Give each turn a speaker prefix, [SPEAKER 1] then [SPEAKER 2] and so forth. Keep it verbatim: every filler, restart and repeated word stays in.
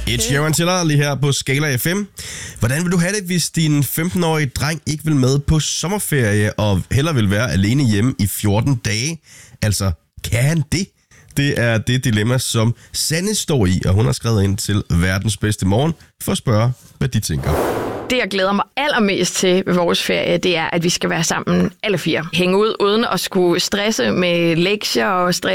[SPEAKER 1] Ed Sheeran til dig lige her på Skala F M. Hvordan vil du have det, hvis din femten-årige dreng ikke vil med på sommerferie og hellere vil være alene hjemme i fjorten dage? Altså, kan han det? Det er det dilemma, som Sanne står i, og hun har skrevet ind til Verdens Bedste Morgen for at spørge, hvad de tænker.
[SPEAKER 2] Det, jeg glæder mig allermest til ved vores ferie, det er, at vi skal være sammen alle fire. Hænge ud uden at skulle stresse med lektier og stress